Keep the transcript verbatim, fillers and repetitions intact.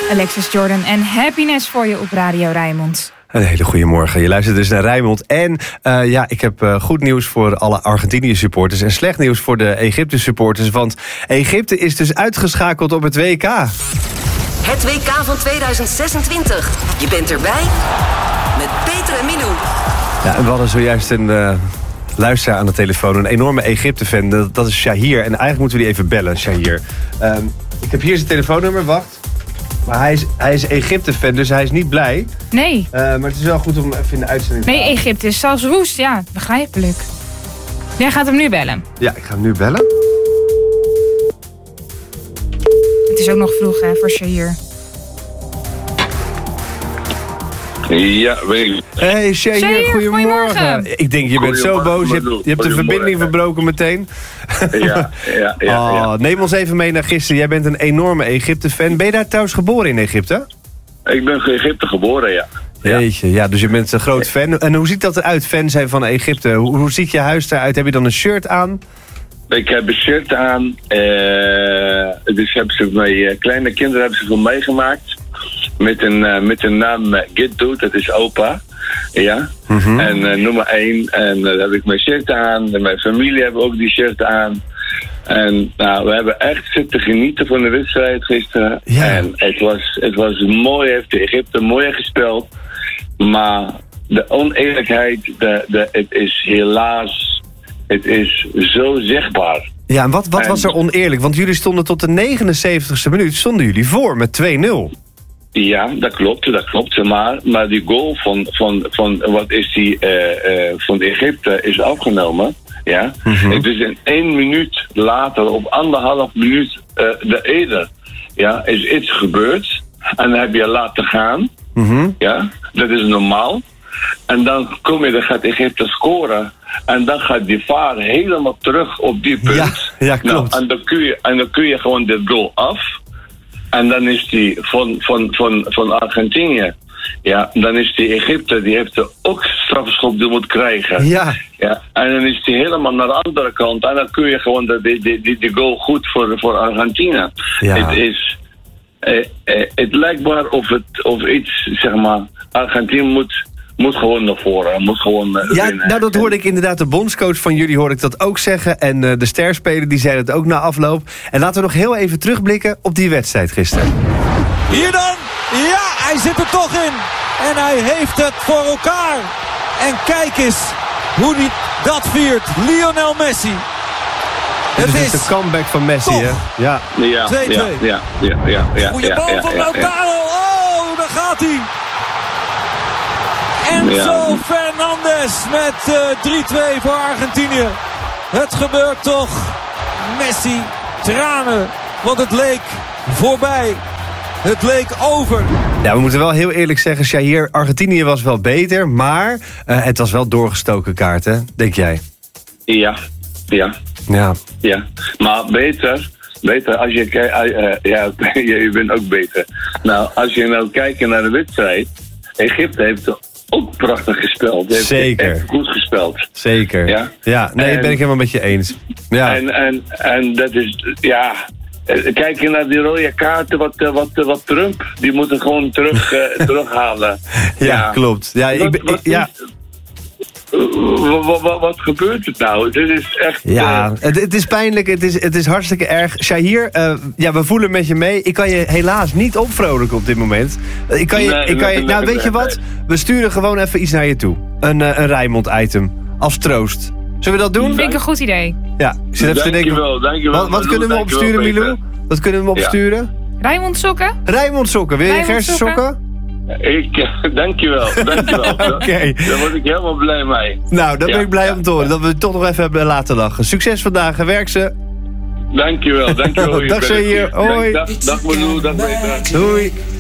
Alexis Jordan en Happiness voor je op Radio Rijnmond. Een hele goede morgen. Je luistert dus naar Rijnmond. En uh, ja, ik heb uh, goed nieuws voor alle Argentinië-supporters... en slecht nieuws voor de Egypte-supporters. Want Egypte is dus uitgeschakeld op het W K. Het W K van tweeduizend zesentwintig. Je bent erbij met Peter en Milou. Ja, en we hadden zojuist een uh, luisteraar aan de telefoon. Een enorme Egypte-fan. Dat, dat is Shahir. En eigenlijk moeten we die even bellen, Shahir. Um, ik heb hier zijn telefoonnummer. Wacht. Maar hij is, hij is Egypte-fan, dus hij is niet blij. Nee. Uh, maar het is wel goed om even in de uitzending te Nee, halen. Egypte is zelfs woest. Ja, begrijpelijk. Jij gaat hem nu bellen. Ja, ik ga hem nu bellen. Het is ook nog vroeg hè, voor Shahir. Ja, weet ik. Hey Shahir, Shahir, goedemorgen. goedemorgen. Ik denk, je bent zo boos. Je hebt, je hebt de verbinding verbroken meteen. Ja, ja, ja. ja. Oh, neem ons even mee naar gisteren. Jij bent een enorme Egypte-fan. Ben je daar trouwens geboren in Egypte? Ik ben in Egypte geboren, ja. ja. Jeetje, ja, dus je bent een groot fan. En hoe ziet dat eruit, fan zijn van Egypte? Hoe, hoe ziet je huis eruit? Heb je dan een shirt aan? Ik heb een shirt aan. Uh, dus hebben ze mijn uh, kleine kinderen hebben ze voor meegemaakt. Met een, uh, met een naam uh, Giddu, dat is opa. Ja. Mm-hmm. En uh, nummer één. En uh, daar heb ik mijn shirt aan. En mijn familie hebben ook die shirt aan. En nou, we hebben echt zitten genieten van de wedstrijd gisteren. Ja. En het was, het was mooi, heeft de Egypte mooi gespeeld. Maar de oneerlijkheid, de, de, het is helaas, het is zo zichtbaar. Ja, en wat, wat en, was er oneerlijk? Want jullie stonden tot de negenenzeventigste minuut, stonden jullie voor met twee nul. Ja, dat klopt, dat klopt. Maar, maar die goal van, van, van wat is die uh, uh, van Egypte is afgenomen. Ja. Mm-hmm. Het is in één minuut later, op anderhalf minuut uh, de eerder, ja, is iets gebeurd. En dan heb je laten gaan. Mm-hmm. Ja, dat is normaal. En dan kom je, dan gaat Egypte scoren. En dan gaat die V A R helemaal terug op die punt. Ja, ja klopt. Nou, en, dan kun je, en dan kun je gewoon de goal af. En dan is die van, van, van, van Argentinië. Ja, dan is die Egypte, die heeft er ook strafschop die moet krijgen. Ja. Ja. En dan is die helemaal naar de andere kant. En dan kun je gewoon de, die, die, die, die goal goed voor, voor Argentinië. Ja. Het is... Eh, eh, het lijkt maar of, het, of iets, zeg maar... Argentinië moet... Moet gewoon naar voren, moet gewoon uh, ja, winnen. Nou, dat hoorde ik inderdaad, de bondscoach van jullie hoorde ik dat ook zeggen. En uh, de sterspeler die zei dat ook na afloop. En laten we nog heel even terugblikken op die wedstrijd gisteren. Hier dan, ja, hij zit er toch in. En hij heeft het voor elkaar. En kijk eens hoe hij dat viert, Lionel Messi. Het is, is de comeback van Messi, toch. Hè? Ja. Ja, twee twee. Ja, ja, ja, ja, ja, goeie ja, bal ja, van ja, Lautaro. Ja. Oh, daar gaat hij. Enzo ja. Fernandes met uh, drie twee voor Argentinië. Het gebeurt toch. Messi, tranen. Want het leek voorbij. Het leek over. Ja, we moeten wel heel eerlijk zeggen, Shahir, Argentinië was wel beter. Maar uh, het was wel doorgestoken kaart, hè? Denk jij? Ja, ja. Ja. Ja, maar beter... Beter, als je kijkt... Uh, ja, je bent ook beter. Nou, als je nou kijkt naar de wedstrijd... Egypte heeft ook prachtig gespeeld. Heeft Zeker. Echt goed gespeeld. Zeker. Ja, ja nee, dat ben ik helemaal met je eens. Ja. En, en, en dat is... Ja... Kijk je naar die rode kaarten, wat, wat, wat Trump, die moeten gewoon terug, uh, terughalen. Ja, ja, klopt. Ja, ik ben, wat, ja. Wat, wat, wat, wat gebeurt het nou? Dit is echt... Ja, uh... het, het is pijnlijk, het is, het is hartstikke erg. Shahir, uh, ja, we voelen met je mee. Ik kan je helaas niet opvrolijken op dit moment. Ik kan je, nee, ik kan je, nee, nou, nee, weet je nee, wat? nee. We sturen gewoon even iets naar je toe. Een, uh, een Rijnmond-item. Als troost. Zullen we dat doen? Vind ik een goed idee. Ja, ik zit even te denken. Dankjewel, dankjewel. Wat, wat kunnen we opsturen, Milou? Wat kunnen we opsturen? Ja. Rijnmond sokken? Rijnmond sokken. Wil je Gerse sokken? Ik, dankjewel, dankjewel. Oké. Okay. Daar word ik helemaal blij mee. Nou, daar ja, ben ik blij ja. om te horen. Dat we het toch nog even hebben laten lachen. Succes vandaag, werk ze. Dankjewel, dankjewel. Dag Shahir, hoi. Dag, dag Milou, dag Peter. Doei.